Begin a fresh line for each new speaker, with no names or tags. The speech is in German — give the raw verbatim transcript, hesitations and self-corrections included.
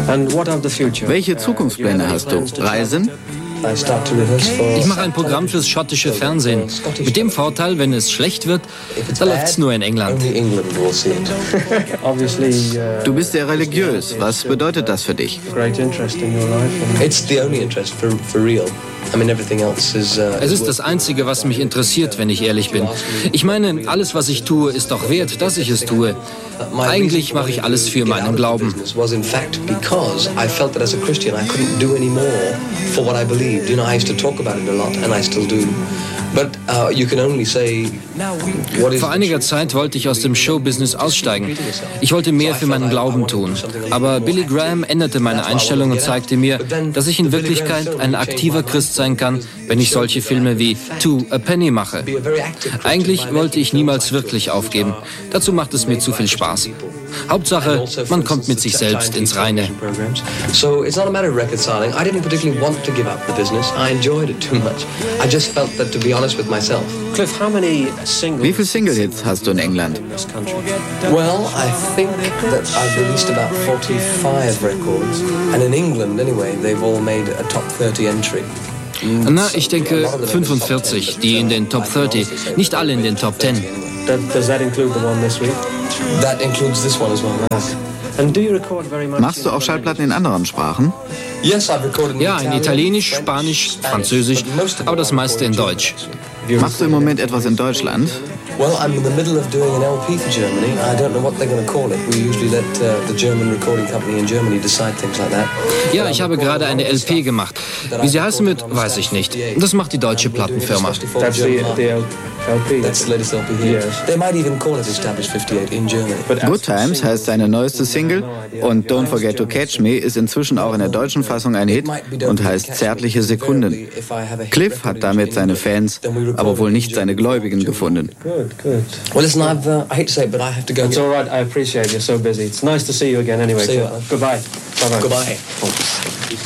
Welche Zukunftspläne hast du? Reisen?
Ich mache ein Programm fürs schottische Fernsehen. Mit dem Vorteil, wenn es schlecht wird, dann läuft es nur in England.
Du bist sehr religiös. Was bedeutet das für dich?
Es ist das Einzige, was mich interessiert, wenn ich ehrlich bin. Ich meine, alles, was ich tue, ist doch wert, dass ich es tue. Eigentlich mache ich alles für meinen Glauben. Vor einiger Zeit wollte ich aus dem Showbusiness aussteigen. Ich wollte mehr für meinen Glauben tun. Aber Billy Graham änderte meine Einstellung und zeigte mir, dass ich in Wirklichkeit ein aktiver Christ sein kann, wenn ich solche Filme wie To a Penny mache. Eigentlich wollte ich niemals wirklich aufgeben. Dazu macht es mir zu viel Spaß. Hauptsache, man kommt mit sich selbst ins Reine.
So it's not a matter of reconciling. I didn't particularly want to give up the business. I enjoyed it too much. I just felt that, to be honest with myself.
Cliff, how many singles?
Wie viele Single-Hits hast du in England?
Well, I think that I've released about forty-five records. And in England, anyway, they've all made a top thirty entry.
Na, ich denke fünfundvierzig, die in den Top dreißig, nicht alle in den Top zehn.
Does that include the one this week?
That includes this one as well.
And do you record very much?
Machst du auch Schallplatten in anderen Sprachen?
Yes, I've recorded in
Ja, in Italienisch, Spanisch, Französisch, aber das meiste in Deutsch.
Machst du im Moment etwas in Deutschland?
Well, I'm in the middle of doing an L P for Germany. I don't know what they're going to call it. We usually let uh, the German recording company in Germany decide things like that.
Ja, ich habe gerade eine L P gemacht. Wie sie heißen wird, weiß ich nicht. Das macht die deutsche Plattenfirma.
That's the, the L P.
That's the latest L P here. They might even call it Established fifty-eight in Germany.
Good Times heißt seine neueste Single und Don't Forget to Catch Me ist inzwischen auch in der deutschen Fassung ein Hit und heißt Zärtliche Sekunden. Cliff hat damit seine Fans, aber wohl nicht seine Gläubigen gefunden.
Good, good.
Well, listen, I've, uh, I hate to say it, but I have to go.
It's all right. I appreciate you're so busy. It's nice to see you again anyway.
See you.
Goodbye. Bye-bye.
Goodbye.